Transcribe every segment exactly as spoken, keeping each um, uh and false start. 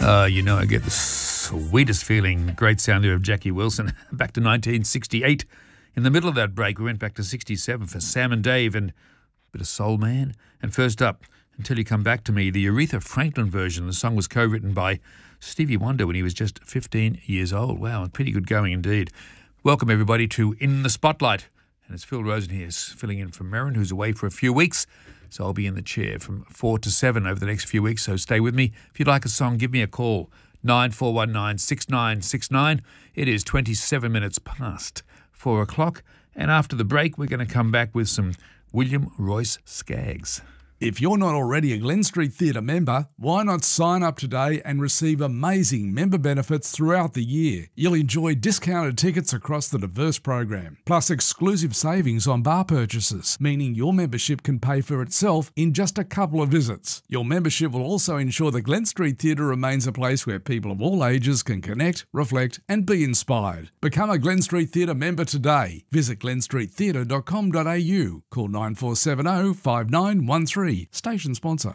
Uh, you know, I get the sweetest feeling. Great sound there of Jackie Wilson. Back to nineteen sixty-eight. In the middle of that break, we went back to sixty-seven for Sam and Dave and a bit of Soul Man. And first up, Until You Come Back to Me, the Aretha Franklin version. The song was co-written by Stevie Wonder when he was just fifteen years old. Wow, pretty good going indeed. Welcome, everybody, to In the Spotlight. And it's Phil Rosen here, filling in for Merrin, who's away for a few weeks. So I'll be in the chair from four to seven over the next few weeks, so stay with me. If you'd like a song, give me a call, nine four one nine, six nine six nine. It is twenty-seven minutes past four o'clock, and after the break, we're going to come back with some William Royce Skaggs. If you're not already a Glen Street Theatre member, why not sign up today and receive amazing member benefits throughout the year? You'll enjoy discounted tickets across the diverse program, plus exclusive savings on bar purchases, meaning your membership can pay for itself in just a couple of visits. Your membership will also ensure the Glen Street Theatre remains a place where people of all ages can connect, reflect and be inspired. Become a Glen Street Theatre member today. Visit glen street theatre dot com dot a u. Call nine four seven zero, five nine one three. Station sponsor.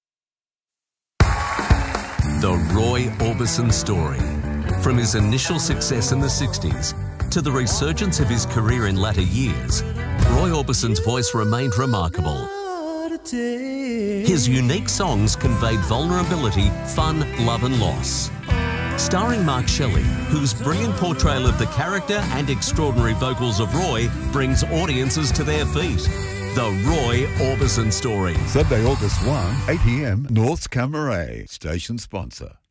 The Roy Orbison story. From his initial success in the sixties to the resurgence of his career in latter years, Roy Orbison's voice remained remarkable. His unique songs conveyed vulnerability, fun, love and loss. Starring Mark Shelley, whose brilliant portrayal of the character and extraordinary vocals of Roy brings audiences to their feet. The Roy Orbison story. Sunday, August first, eight p m, North Camaray. Station sponsor.